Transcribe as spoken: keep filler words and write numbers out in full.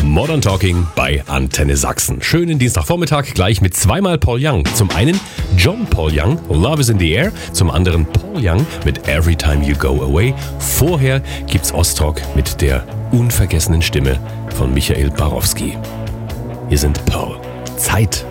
Modern Talking bei Antenne Sachsen. Schönen Dienstagvormittag gleich mit zweimal Paul Young. Zum einen John Paul Young, Love is in the Air. Zum anderen Paul Young mit Every Time You Go Away. Vorher gibt's Ostalk mit der unvergessenen Stimme von Michael Barowski. Hier sind Pearl. Zeit